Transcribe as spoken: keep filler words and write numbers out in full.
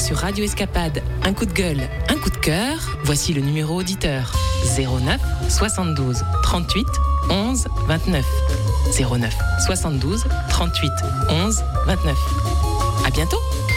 sur Radio Escapade, un coup de gueule, un coup de cœur, voici le numéro auditeur zéro neuf soixante-douze trente-huit onze vingt-neuf. zéro neuf soixante-douze trente-huit onze vingt-neuf. À bientôt!